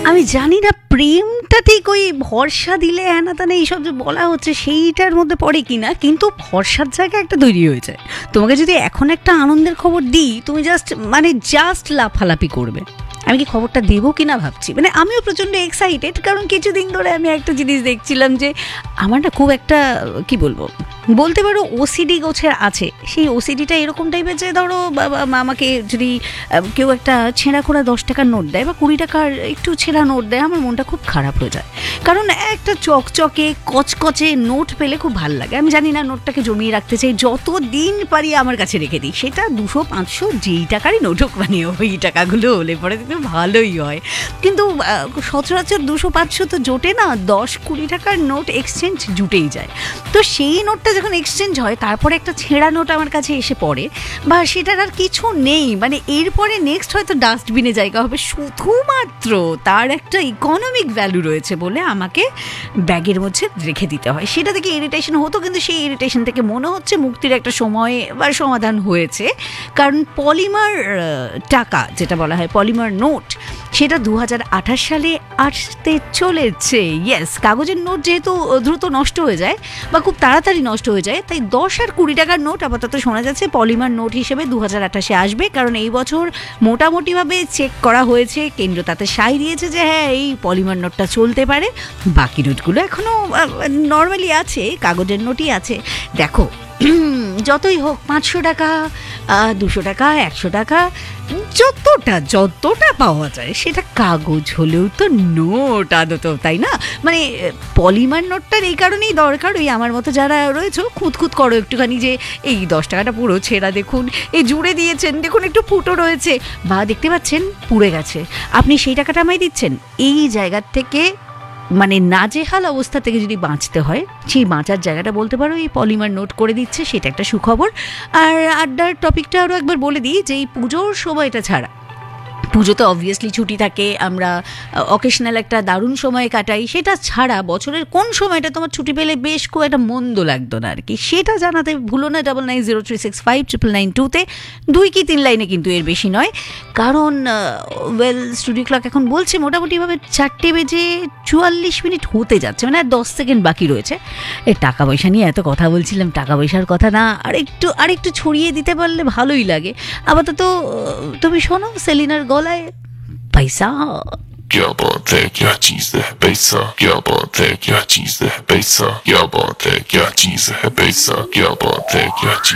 আমি জানি না প্রেমটা ঠিক ওই ভরসা দিলে হ্যানা ত্যানা এইসব যে বলা হচ্ছে সেইটার মধ্যে পড়ে কিনা, কিন্তু ভরসার জায়গা একটা তৈরি হয়েছে। তোমাকে যদি এখন একটা আনন্দের খবর দিই, তুমি জাস্ট লাফালাফি করবে। আমি কি খবরটা দেবো কিনা ভাবছি, মানে আমিও প্রচণ্ড এক্সাইটেড, কারণ কিছুদিন ধরে আমি একটা জিনিস দেখছিলাম যে আমার না খুব একটা কি বলবো, বলতে পারো ওসিডি গোছের আছে। সেই ওসিডিটা এরকম টাইপের যে ধরো আমাকে যদি কেউ একটা ছেঁড়া খোড়া 10 টাকার নোট দেয় বা 20 টাকার একটু ছেঁড়া নোট দেয়, আমার মনটা খুব খারাপ হয়ে যায়। কারণ একটা চকচকে কচকচে নোট পেলে খুব ভালো লাগে। আমি জানি না, নোটটাকে জমিয়ে রাখতে চাই, যত দিন পারি আমার কাছে রেখে দিই। সেটা 200-500 যেই টাকারই নোট হোক, মানে ওই টাকাগুলো হলে পরে কিন্তু ভালোই হয়। কিন্তু সচরাচর 200-500 তো জোটে না, 10-20 টাকার নোট এক্সচেঞ্জ জুটেই যায়। তো সেই নোটটা যখন এক্সচেঞ্জ হয়, তারপরে একটা ছেঁড়া নোট আমার কাছে এসে পড়ে, বা সেটার আর কিছু নেই, মানে এরপরে নেক্সট হয়তো ডাস্টবিনে জায়গা হবে, শুধুমাত্র তার একটা ইকোনমিক ভ্যালু রয়েছে বলে আমাকে ব্যাগের মধ্যে রেখে দিতে হয়। সেটা থেকে ইরিটেশন হতো, কিন্তু সেই ইরিটেশন থেকে মনে হচ্ছে মুক্তির একটা সময় বা সমাধান হয়েছে। কারণ পলিমার টাকা যেটা বলা হয়, পলিমার নোট, সেটা 2028 সালে আসতে চলেছে। ইয়েস, কাগজের নোট যেহেতু দ্রুত নষ্ট হয়ে যায় বা খুব তাড়াতাড়ি নষ্ট হয়ে যায়, তাই 10 আর 20 টাকার নোট আপাতত শোনা যাচ্ছে পলিমার নোট হিসেবে 2028-এ আসবে। কারণ এই বছর মোটামুটিভাবে চেক করা হয়েছে, কেন্দ্র তাতে সাই দিয়েছে যে হ্যাঁ, এই পলিমার নোটটা চলতে পারে। বাকি নোটগুলো এখনও নর্মালি আছে, কাগজের নোটই আছে। দেখো, যতই হোক 500 টাকা, 200 টাকা, 100 টাকা, যতটা পাওয়া যায় সেটা কাগজ হলেও তো নোট আদত, তাই না? মানে পলিমার নোটটার এই কারণেই দরকার, ওই আমার মতো যারা রয়েছে খুঁতখুত করো একটুখানি, যে এই 10 টাকাটা পুরো ছেঁড়া, দেখুন এই জুড়ে দিয়েছেন, দেখুন একটু ফুটো রয়েছে, বা দেখতে পাচ্ছেন পুড়ে গেছে, আপনি সেই টাকাটা আমায় দিচ্ছেন। এই জায়গার থেকে, মানে নাজেহাল অবস্থা থেকে যদি বাঁচতে হয়, সেই বাঁচার জায়গাটা বলতে পারো এই পলিমার নোট করে দিচ্ছে, সেটা একটা সুখবর। আর আড্ডার টপিকটা আরও একবার বলে দিই, যে এই পুজোর সময়টা ছাড়া, পুজোতে অবভিয়াসলি ছুটি থাকে, আমরা অকেশনাল একটা দারুণ সময় কাটাই, সেটা ছাড়া বছরের কোন সময়টা তোমার ছুটি পেলে বেশ খুব একটা মন্দ লাগতো না আর কি, সেটা জানাতে ভুলো না। 9903659992-তে 2 কি 3 লাইনে, কিন্তু এর বেশি নয়। কারণ স্টুডিও ক্লক এখন বলছে মোটামুটিভাবে 4:44 হতে যাচ্ছে, মানে আর 10 সেকেন্ড বাকি রয়েছে। এই টাকা পয়সা নিয়ে এত কথা বলছিলাম, টাকা পয়সার কথা না আরেকটু ছড়িয়ে দিতে পারলে ভালোই লাগে। আপাতত তুমি শোনো সেলিনার গলায় पैसा। क्या बात है, क्या चीज है पैसा, क्या बात है, क्या चीज है पैसा, क्या बात है, क्या चीज है पैसा, क्या बात है, क्या चीज